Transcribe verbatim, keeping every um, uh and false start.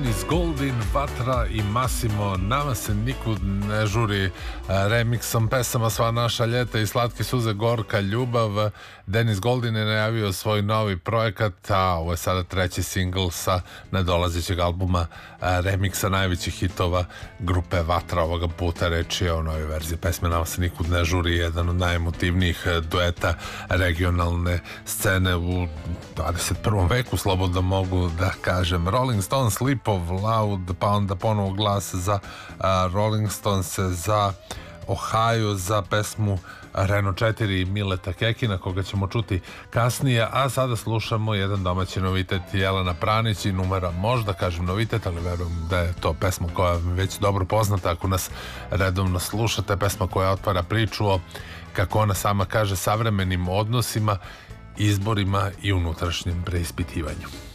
Dennis Goldin, Vatra i Massimo, nama se nikud ne žuri, remiksom pesama Sva naša ljeta i Slatke suze, Gorka ljubav. Dennis Goldin je najavio svoj novi projekat, a ovo je sada treći singl sa nadolazećeg albuma remiksa najvećih hitova grupe Vatra. Ovoga puta reč je o novoj verziji pesme Nama se nikud ne žuri, jedan od najemotivnijih dueta regionalne scene u dvadeset prvom veku, slobodno mogu da kažem. Rolling Stones, Sleep of Loud, pa onda ponovo glas za uh, Rolling Stones, za Ohio, za pesmu Renault četiri Mileta Kekina, koga ćemo čuti kasnije, a sada slušamo jedan domaći novitet Jelena Pranić i numera, možda kažem novitet, ali verujem da je to pesma koja je već dobro poznata ako nas redovno slušate, pesma koja otvara priču o, kako ona sama kaže, savremenim odnosima, izborima i unutrašnjem preispitivanju.